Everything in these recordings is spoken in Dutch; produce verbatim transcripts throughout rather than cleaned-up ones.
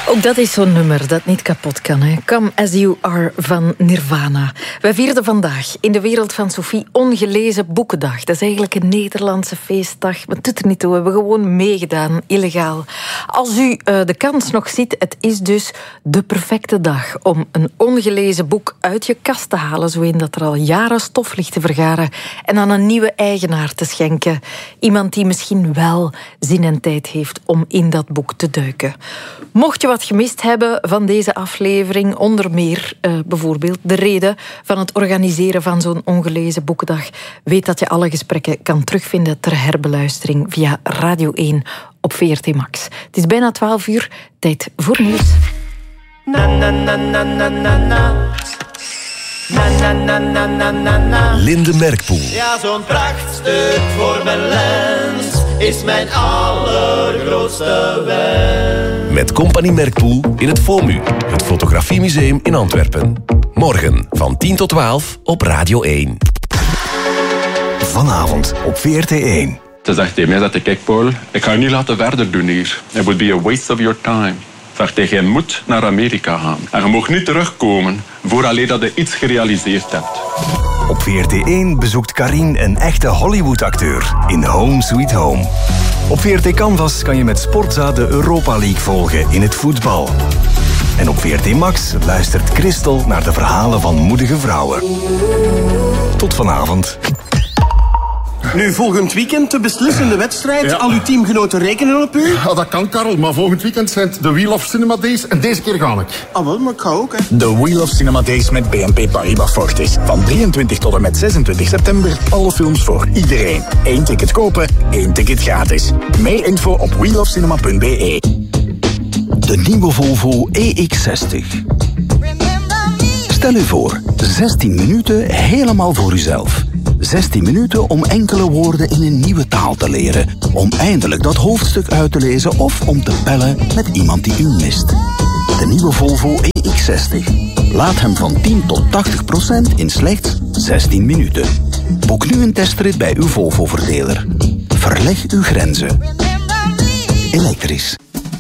Ook dat is zo'n nummer dat niet kapot kan. Hè? Come As You Are van Nirvana. Wij vierden vandaag in de wereld van Sophie Ongelezen Boekendag. Dat is eigenlijk een Nederlandse feestdag. Maar het doet er niet toe, we hebben gewoon meegedaan, illegaal. Als u uh, de kans nog ziet, het is dus de perfecte dag om een ongelezen boek uit je kast te halen. Zo een dat er al jaren stof ligt te vergaren. En aan een nieuwe eigenaar te schenken. Iemand die misschien wel zin en tijd heeft om in dat boek te duiken. Mocht je wat gemist hebben van deze aflevering, onder meer uh, bijvoorbeeld de reden van het organiseren van zo'n ongelezen boekendag, weet dat je alle gesprekken kan terugvinden ter herbeluistering via Radio één op V R T Max. Het is bijna twaalf uur, tijd voor nieuws. Na, na, na, na, na, na, na. Na, na, na, na, na, na, na. Linde Merkpoel. Ja, zo'n prachtstuk voor mijn lens is mijn allergrootste wens. Met Compagnie Merkpoel in het FOMU, het Fotografiemuseum in Antwerpen. Morgen van tien tot twaalf op Radio één. Vanavond op V R T één. Ze zegt tegen mij, dat ik, kijk Paul, ik ga je niet laten verder doen hier. It would be a waste of your time. Zegt hij, jij moet naar Amerika gaan. En je mag niet terugkomen vooraleer dat je iets gerealiseerd hebt. Op V R T één bezoekt Karin een echte Hollywood-acteur in Home Sweet Home. Op V R T Canvas kan je met Sportza de Europa League volgen in het voetbal. En op V R T Max luistert Christel naar de verhalen van moedige vrouwen. Tot vanavond. Nu, volgend weekend de beslissende wedstrijd. Ja. Al uw teamgenoten rekenen op u? Ja, dat kan, Karel. Maar volgend weekend zijn het de Wheel of Cinema Days. En deze keer ga ik. Ah, wel, maar ik ga ook, hè. De Wheel of Cinema Days met B N P Paribas Fortis. Van drieëntwintig tot en met zesentwintig september. Alle films voor iedereen. Eén ticket kopen, één ticket gratis. Meer info op wheel of cinema punt b e. De nieuwe Volvo E X zestig. Stel u voor, zestien minuten helemaal voor uzelf. zestien minuten om enkele woorden in een nieuwe taal te leren. Om eindelijk dat hoofdstuk uit te lezen of om te bellen met iemand die u mist. De nieuwe Volvo E X zestig. Laat hem van tien tot tachtig procent in slechts zestien minuten. Boek nu een testrit bij uw Volvo-verdeler. Verleg uw grenzen. Elektrisch.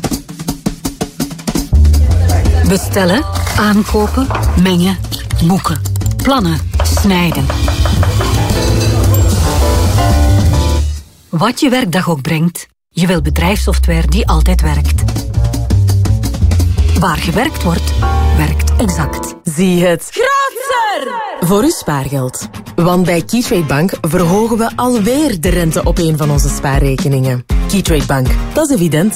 Bestellen, aankopen, mengen, boeken, plannen, snijden. Wat je werkdag ook brengt, je wil bedrijfssoftware die altijd werkt. Waar gewerkt wordt, werkt Exact. Zie het groter voor uw spaargeld. Want bij Keytrade Bank verhogen we alweer de rente op een van onze spaarrekeningen. Keytrade Bank, dat is evident.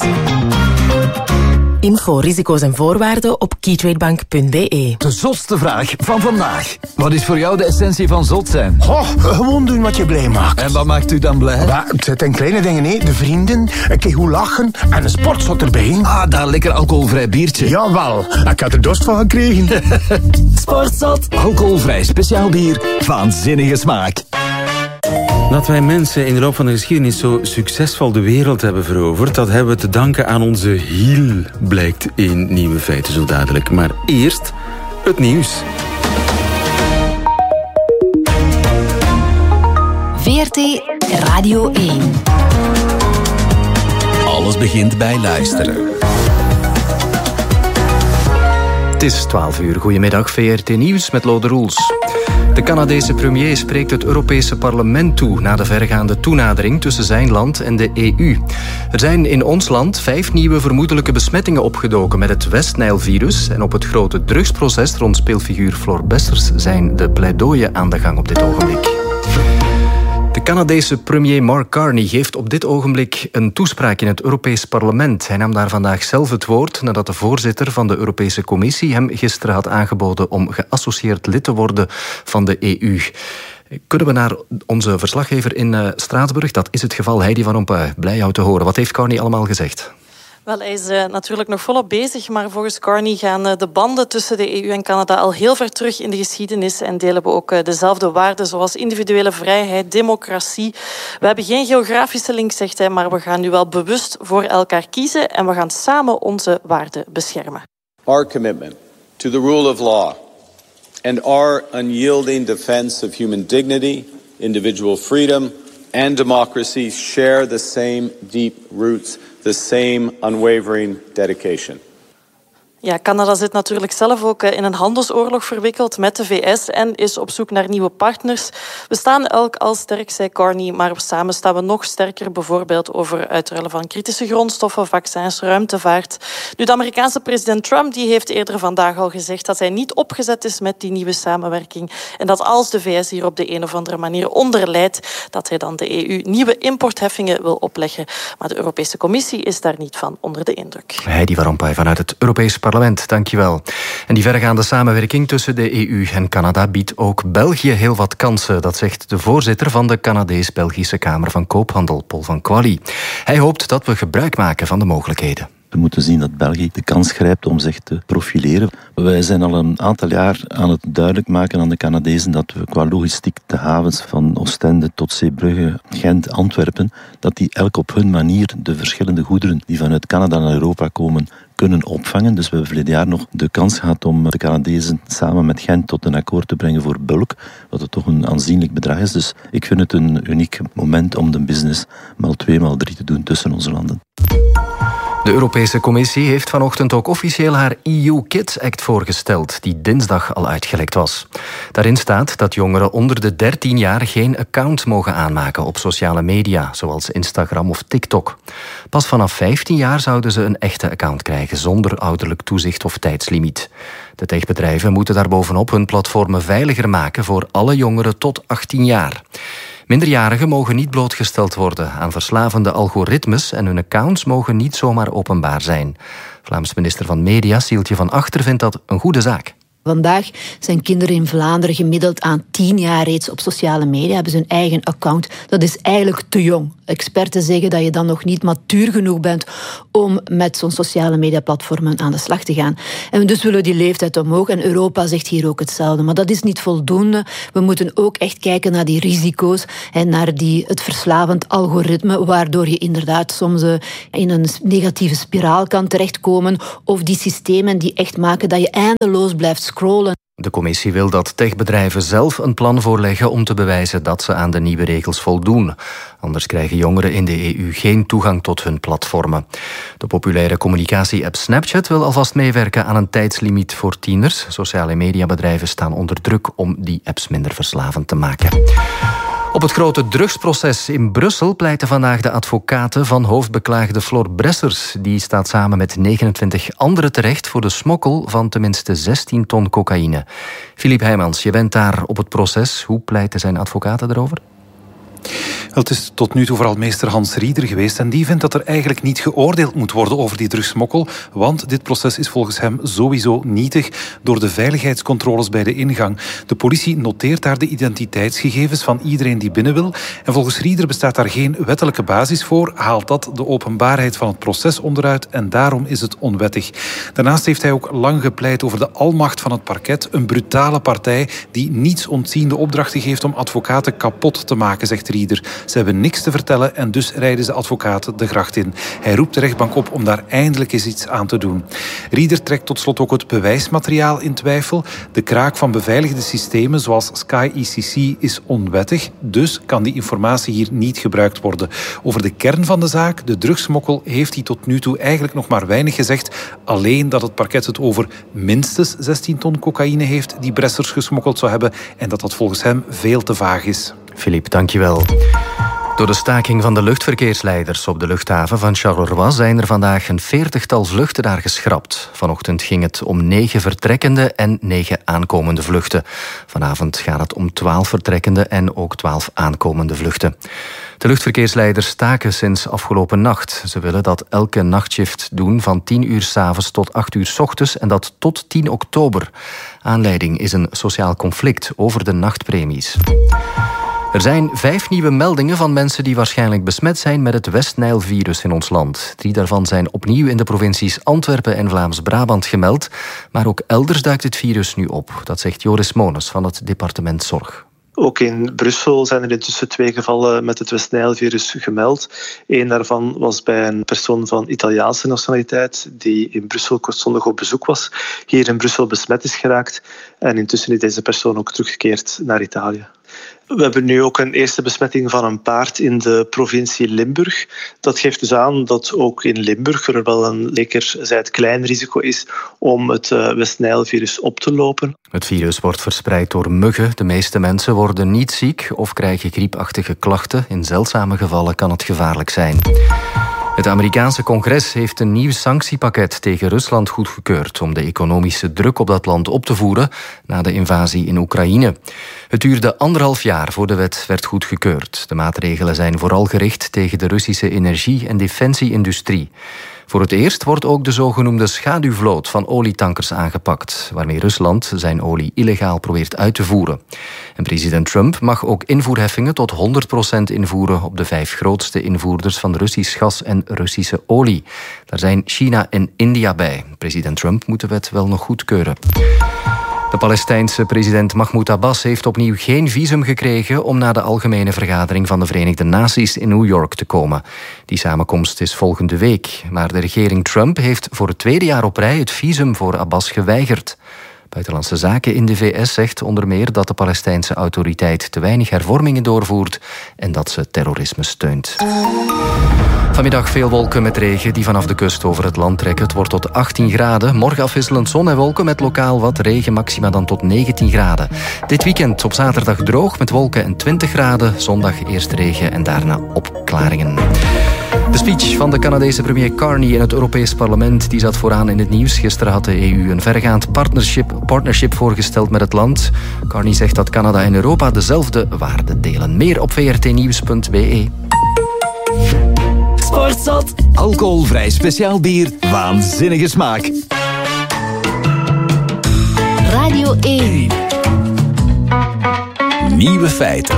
Info, risico's en voorwaarden op keytradebank punt b e. De zotste vraag van vandaag. Wat is voor jou de essentie van zot zijn? Oh, gewoon doen wat je blij maakt. En wat maakt u dan blij? Ja, het zijn kleine dingen, hè. De vrienden, een keer goed lachen en een sportzot erbij. Ah, daar lekker alcoholvrij biertje. Jawel, ik had er dorst van gekregen. Sportzot. Alcoholvrij speciaal bier. Waanzinnige smaak. Dat wij mensen in de loop van de geschiedenis zo succesvol de wereld hebben veroverd, dat hebben we te danken aan onze hiel, blijkt in Nieuwe Feiten zo dadelijk. Maar eerst het nieuws. V R T Radio één. Alles begint bij luisteren. Het is twaalf uur. Goedemiddag, V R T Nieuws met Lode Roels. De Canadese premier spreekt het Europese parlement toe na de vergaande toenadering tussen zijn land en de E U. Er zijn in ons land vijf nieuwe vermoedelijke besmettingen opgedoken met het West-Nijl-virus en op het grote drugsproces rond speelfiguur Floor Bessers zijn de pleidooien aan de gang op dit ogenblik. De Canadese premier Mark Carney geeft op dit ogenblik een toespraak in het Europees Parlement. Hij nam daar vandaag zelf het woord nadat de voorzitter van de Europese Commissie hem gisteren had aangeboden om geassocieerd lid te worden van de E U. Kunnen we naar onze verslaggever in Straatsburg? Dat is het geval. Heidi van Rompuy, blij jou te horen. Wat heeft Carney allemaal gezegd? Wel, hij is uh, natuurlijk nog volop bezig, maar volgens Carney gaan uh, de banden tussen de E U en Canada al heel ver terug in de geschiedenis en delen we ook uh, dezelfde waarden zoals individuele vrijheid, democratie. We hebben geen geografische link, zegt hij, maar we gaan nu wel bewust voor elkaar kiezen en we gaan samen onze waarden beschermen. Our commitment to the rule of law and our unyielding defense of human dignity, individual freedom and democracy share the same deep roots, the same unwavering dedication. Ja, Canada zit natuurlijk zelf ook in een handelsoorlog verwikkeld met de V S en is op zoek naar nieuwe partners. We staan elk al sterk, zei Carney, maar samen staan we nog sterker, bijvoorbeeld over uitruilen van kritische grondstoffen, vaccins, ruimtevaart. Nu, de Amerikaanse president Trump die heeft eerder vandaag al gezegd dat hij niet opgezet is met die nieuwe samenwerking en dat als de V S hier op de een of andere manier onder lijdt, dat hij dan de E U nieuwe importheffingen wil opleggen. Maar de Europese Commissie is daar niet van onder de indruk. Heidi Van Rompuy vanuit het Europese Parlement, dankjewel. En die verregaande samenwerking tussen de E U en Canada biedt ook België heel wat kansen. Dat zegt de voorzitter van de Canadees-Belgische Kamer van Koophandel, Paul van Qually. Hij hoopt dat we gebruik maken van de mogelijkheden. We moeten zien dat België de kans grijpt om zich te profileren. Wij zijn al een aantal jaar aan het duidelijk maken aan de Canadezen dat we qua logistiek de havens van Oostende tot Zeebrugge, Gent, Antwerpen, dat die elk op hun manier de verschillende goederen die vanuit Canada naar Europa komen kunnen opvangen. Dus we hebben verleden jaar nog de kans gehad om de Canadezen samen met Gent tot een akkoord te brengen voor bulk, wat het toch een aanzienlijk bedrag is. Dus ik vind het een uniek moment om de business maal twee, maal drie te doen tussen onze landen. De Europese Commissie heeft vanochtend ook officieel haar E U Kids Act voorgesteld, die dinsdag al uitgelekt was. Daarin staat dat jongeren onder de dertien jaar geen account mogen aanmaken op sociale media, zoals Instagram of TikTok. Pas vanaf vijftien jaar zouden ze een echte account krijgen, zonder ouderlijk toezicht of tijdslimiet. De techbedrijven moeten daarbovenop hun platformen veiliger maken voor alle jongeren tot achttien jaar. Minderjarigen mogen niet blootgesteld worden aan verslavende algoritmes en hun accounts mogen niet zomaar openbaar zijn. Vlaams minister van Media, Sieltje van Achter, vindt dat een goede zaak. Vandaag zijn kinderen in Vlaanderen gemiddeld aan tien jaar reeds op sociale media, hebben ze hun eigen account. Dat is eigenlijk te jong. Experten zeggen dat je dan nog niet matuur genoeg bent om met zo'n sociale mediaplatformen aan de slag te gaan. En dus willen we die leeftijd omhoog. En Europa zegt hier ook hetzelfde. Maar dat is niet voldoende. We moeten ook echt kijken naar die risico's en naar die, het verslavend algoritme, waardoor je inderdaad soms in een negatieve spiraal kan terechtkomen. Of die systemen die echt maken dat je eindeloos blijft scrollen. De commissie wil dat techbedrijven zelf een plan voorleggen om te bewijzen dat ze aan de nieuwe regels voldoen. Anders krijgen jongeren in de E U geen toegang tot hun platformen. De populaire communicatie-app Snapchat wil alvast meewerken aan een tijdslimiet voor tieners. Sociale mediabedrijven staan onder druk om die apps minder verslavend te maken. Op het grote drugsproces in Brussel pleiten vandaag de advocaten van hoofdbeklaagde Flor Bressers. Die staat samen met negenentwintig anderen terecht voor de smokkel van tenminste zestien ton cocaïne. Philippe Heijmans, je bent daar op het proces. Hoe pleiten zijn advocaten erover? Het is tot nu toe vooral meester Hans Rieder geweest en die vindt dat er eigenlijk niet geoordeeld moet worden over die drugsmokkel, want dit proces is volgens hem sowieso nietig door de veiligheidscontroles bij de ingang. De politie noteert daar de identiteitsgegevens van iedereen die binnen wil en volgens Rieder bestaat daar geen wettelijke basis voor, haalt dat de openbaarheid van het proces onderuit en daarom is het onwettig. Daarnaast heeft hij ook lang gepleit over de almacht van het parket, een brutale partij die niets ontziende opdrachten geeft om advocaten kapot te maken, zegt Rieder. Ze hebben niks te vertellen en dus rijden ze advocaten de gracht in. Hij roept de rechtbank op om daar eindelijk eens iets aan te doen. Rieder trekt tot slot ook het bewijsmateriaal in twijfel. De kraak van beveiligde systemen zoals Sky E C C is onwettig, dus kan die informatie hier niet gebruikt worden. Over de kern van de zaak, de drugsmokkel, heeft hij tot nu toe eigenlijk nog maar weinig gezegd. Alleen dat het parket het over minstens zestien ton cocaïne heeft die Bressers gesmokkeld zou hebben en dat dat volgens hem veel te vaag is. Philippe, dankjewel. Door de staking van de luchtverkeersleiders op de luchthaven van Charleroi zijn er vandaag een veertigtal vluchten daar geschrapt. Vanochtend ging het om negen vertrekkende en negen aankomende vluchten. Vanavond gaat het om twaalf vertrekkende en ook twaalf aankomende vluchten. De luchtverkeersleiders staken sinds afgelopen nacht. Ze willen dat elke nachtshift doen van tien uur 's avonds tot acht uur 's ochtends en dat tot tien oktober. Aanleiding is een sociaal conflict over de nachtpremies. Er zijn vijf nieuwe meldingen van mensen die waarschijnlijk besmet zijn met het West-Nijl-virus in ons land. Drie daarvan zijn opnieuw in de provincies Antwerpen en Vlaams-Brabant gemeld. Maar ook elders duikt het virus nu op. Dat zegt Joris Mones van het departement Zorg. Ook in Brussel zijn er intussen twee gevallen met het West-Nijl-virus gemeld. Eén daarvan was bij een persoon van Italiaanse nationaliteit die in Brussel kortstondig op bezoek was. Hier in Brussel besmet is geraakt en intussen is deze persoon ook teruggekeerd naar Italië. We hebben nu ook een eerste besmetting van een paard in de provincie Limburg. Dat geeft dus aan dat ook in Limburg er wel een zeker klein risico is om het uh, West-Nijl-virus op te lopen. Het virus wordt verspreid door muggen. De meeste mensen worden niet ziek of krijgen griepachtige klachten. In zeldzame gevallen kan het gevaarlijk zijn. Het Amerikaanse congres heeft een nieuw sanctiepakket tegen Rusland goedgekeurd om de economische druk op dat land op te voeren na de invasie in Oekraïne. Het duurde anderhalf jaar voor de wet werd goedgekeurd. De maatregelen zijn vooral gericht tegen de Russische energie- en defensieindustrie. Voor het eerst wordt ook de zogenoemde schaduwvloot van olietankers aangepakt, waarmee Rusland zijn olie illegaal probeert uit te voeren. En president Trump mag ook invoerheffingen tot honderd procent invoeren op de vijf grootste invoerders van Russisch gas en Russische olie. Daar zijn China en India bij. President Trump moet de wet wel nog goedkeuren. De Palestijnse president Mahmoud Abbas heeft opnieuw geen visum gekregen om naar de Algemene Vergadering van de Verenigde Naties in New York te komen. Die samenkomst is volgende week. Maar de regering Trump heeft voor het tweede jaar op rij het visum voor Abbas geweigerd. Buitenlandse Zaken in de V S zegt onder meer dat de Palestijnse autoriteit te weinig hervormingen doorvoert en dat ze terrorisme steunt. Vanmiddag veel wolken met regen die vanaf de kust over het land trekken. Het wordt tot achttien graden. Morgen afwisselend zon en wolken met lokaal wat regen, maxima dan tot negentien graden. Dit weekend op zaterdag droog met wolken en twintig graden. Zondag eerst regen en daarna opklaringen. De speech van de Canadese premier Carney in het Europees Parlement die zat vooraan in het nieuws. Gisteren had de E U een verregaand partnership, partnership voorgesteld met het land. Carney zegt dat Canada en Europa dezelfde waarden delen. Meer op v r t nieuws punt b e. Sportzot. Alcoholvrij speciaal bier. Waanzinnige smaak. Radio één. Nieuwe feiten.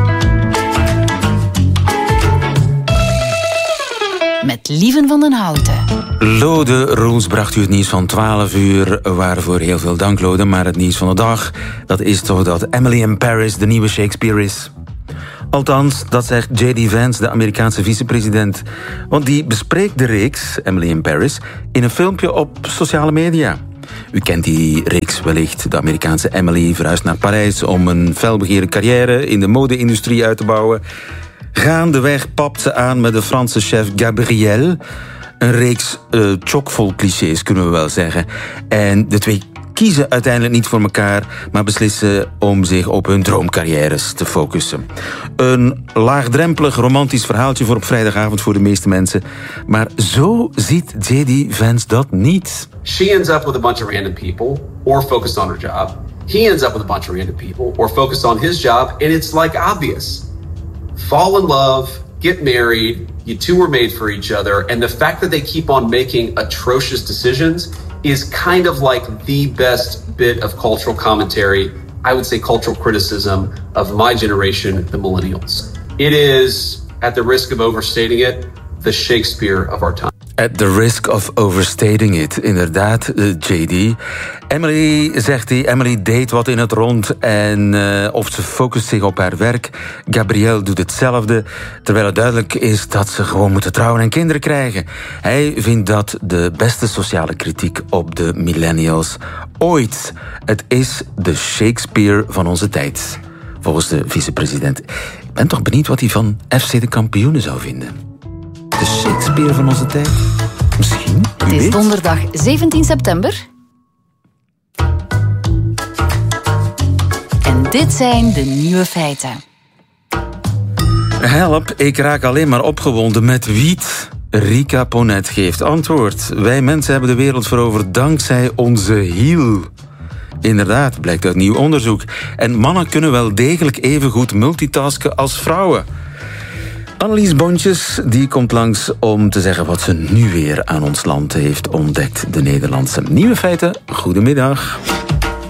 Met Lieven van den Houten. Lode Roels bracht u het nieuws van twaalf uur, waarvoor heel veel dank, Lode. Maar het nieuws van de dag, dat is toch dat Emily in Paris de nieuwe Shakespeare is. Althans, dat zegt J D Vance, de Amerikaanse vicepresident. Want die bespreekt de reeks, Emily in Paris, in een filmpje op sociale media. U kent die reeks wellicht. De Amerikaanse Emily verhuist naar Parijs om een felbegeerde carrière in de mode-industrie uit te bouwen. Gaandeweg papt ze aan met de Franse chef Gabriel. Een reeks uh, chockvol clichés, kunnen we wel zeggen. En de twee kiezen uiteindelijk niet voor elkaar, maar beslissen om zich op hun droomcarrières te focussen. Een laagdrempelig romantisch verhaaltje voor op vrijdagavond voor de meeste mensen. Maar zo ziet J D Vance dat niet. She ends up with a bunch of random people, or focused on her job. He ends up with a bunch of random people, or focused on his job, and it's like obvious. Fall in love, get married, you two were made for each other, and the fact that they keep on making atrocious decisions is kind of like the best bit of cultural commentary, I would say cultural criticism, of my generation, the millennials. It is, at the risk of overstating it, the Shakespeare of our time. At the risk of overstating it, inderdaad, uh, J D. Emily, zegt hij, Emily deed wat in het rond en uh, of ze focust zich op haar werk. Gabriel doet hetzelfde, terwijl het duidelijk is dat ze gewoon moeten trouwen en kinderen krijgen. Hij vindt dat de beste sociale kritiek op de millennials ooit. Het is de Shakespeare van onze tijd, volgens de vicepresident. Ik ben toch benieuwd wat hij van F C de Kampioenen zou vinden. De Shakespeare van onze tijd? Misschien? Het is donderdag zeventien september. En dit zijn de nieuwe feiten. Help, ik raak alleen maar opgewonden met wiet. Rika Ponet geeft antwoord. Wij mensen hebben de wereld veroverd dankzij onze hiel. Inderdaad, blijkt uit nieuw onderzoek. En mannen kunnen wel degelijk even goed multitasken als vrouwen. Annelies Bontjes die komt langs om te zeggen wat ze nu weer aan ons land heeft ontdekt. De Nederlandse nieuwe feiten. Goedemiddag.